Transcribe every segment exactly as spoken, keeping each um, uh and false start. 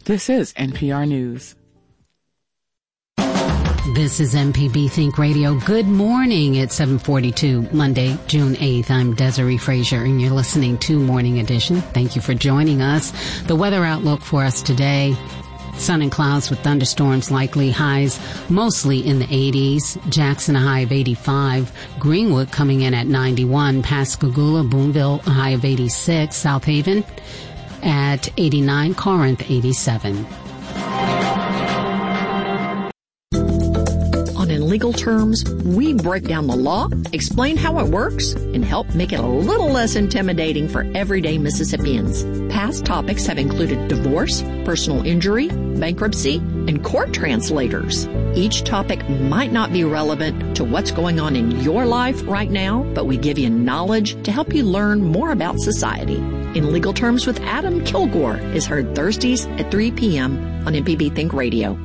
This is N P R News. This is M P B Think Radio. Good morning at seven forty-two, Monday, June eighth. I'm Desiree Frazier, and you're listening to Morning Edition. Thank you for joining us. The weather outlook for us today: sun and clouds with thunderstorms likely, highs mostly in the eighties. Jackson, a high of eighty-five. Greenwood coming in at ninety-one. Pascagoula, Boonville, a high of eighty-six. South Haven at eighty-nine. Corinth, eighty-seven. In legal terms, we break down the law, explain how it works, and help make it a little less intimidating for everyday Mississippians. Past topics have included divorce, personal injury, bankruptcy, and court translators. Each topic might not be relevant to what's going on in your life right now, but we give you knowledge to help you learn more about society. In Legal Terms with Adam Kilgore is heard Thursdays at three p.m. on M P B Think Radio.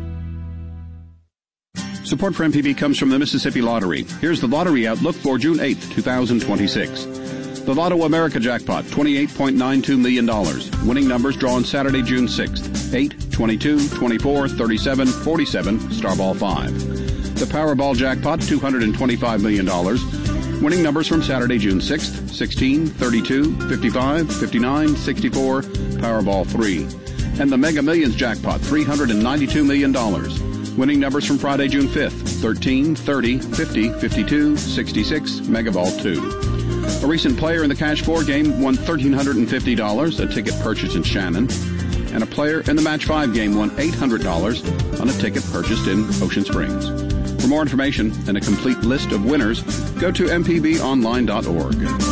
Support for M P B comes from the Mississippi Lottery. Here's the lottery outlook for June eighth, twenty twenty-six. The Lotto America jackpot, twenty-eight point nine two million dollars. Winning numbers drawn Saturday, June sixth. eight, twenty-two, twenty-four, thirty-seven, forty-seven, Starball five. The Powerball jackpot, two hundred twenty-five million dollars. Winning numbers from Saturday, June sixth. sixteen, thirty-two, fifty-five, fifty-nine, sixty-four, Powerball three. And the Mega Millions jackpot, three hundred ninety-two million dollars. Winning numbers from Friday, June fifth, thirteen, thirty, fifty, fifty-two, sixty-six, Megaball two. A recent player in the Cash four game won one thousand three hundred fifty dollars, a ticket purchased in Shannon. And a player in the Match five game won eight hundred dollars on a ticket purchased in Ocean Springs. For more information and a complete list of winners, go to m p b online dot org.